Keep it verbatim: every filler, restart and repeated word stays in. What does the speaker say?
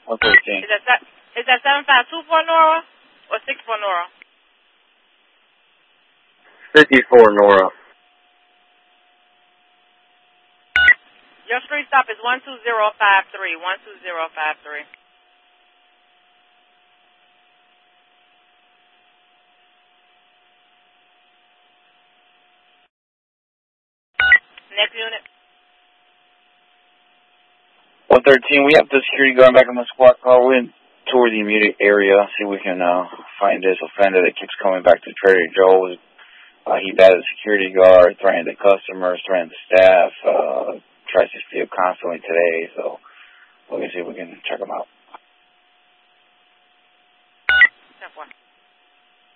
one thirteen. Is that se- is that seven five two for Nora or six for Nora? fifty-four, Nora. Your street stop is one two zero five three. one two zero five three. Next unit. one thirteen, we have the security guard back on the squad car. We're in toward the immediate area. See if we can uh, find this offender that keeps coming back to Trader Joe's. Uh, he battered the security guard, threatened the customers, threatened the staff, uh, tries to steal constantly today. So we're going to see if we can check him out.